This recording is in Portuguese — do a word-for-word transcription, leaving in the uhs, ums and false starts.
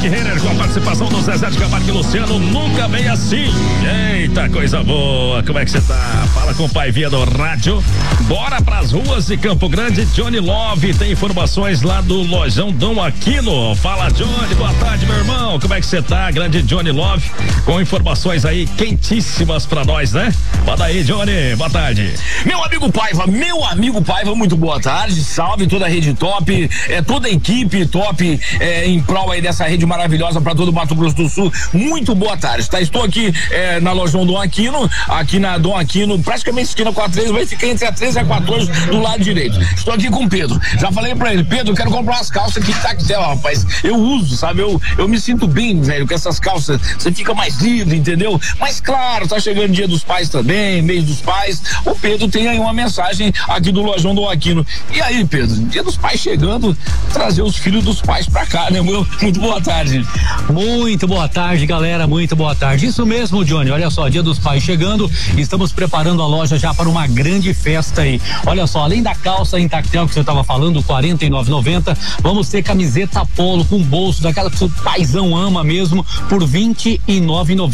Rick Renner com a participação do Zezé de Camargo e Luciano, nunca vem assim. Eita, coisa boa. Como é que você tá? Fala com o pai via do rádio. Bora pras ruas de Campo Grande. Johnny Love tem informações lá do Lojão Dom Aquino. Fala, Johnny, boa tarde, meu irmão. Como é que você tá? Grande Johnny Love com informações aí quentíssimas pra nós, né? Manda aí, Johnny, boa tarde. Meu amigo Paiva, meu amigo Paiva, muito boa tarde. Salve toda a rede top, é, toda a equipe top é, em prol aí dessa rede maravilhosa pra todo o Mato Grosso do Sul. Muito boa tarde, tá? Estou aqui é, na Lojão Dom Aquino, aqui na Dom Aquino, praticamente esquina com a treze, vai ficar entre a treze e a quatorze do lado direito. Estou aqui com o Pedro. Já falei pra ele, Pedro, eu quero comprar umas calças que tactel, rapaz. Eu uso, sabe? Eu, eu me sinto bem, velho, com essas calças. Você fica mais livre, entendeu? Mas claro, tá chegando dia dos pais também, mês dos pais. O Pedro tem aí uma mensagem aqui do Lojão Dom Aquino. E aí, Pedro, dia dos pais chegando, trazer os filhos dos pais pra cá, né, meu? Muito boa tarde. Muito boa tarde, galera, muito boa tarde. Isso mesmo, Johnny, olha só, dia dos pais chegando, estamos preparando a loja já para uma grande festa aí. Olha só, além da calça em tactel que você estava falando, quarenta e nove reais e noventa centavos, vamos ter camiseta polo com bolso, daquela que o paizão ama mesmo, por vinte e nove reais e noventa centavos.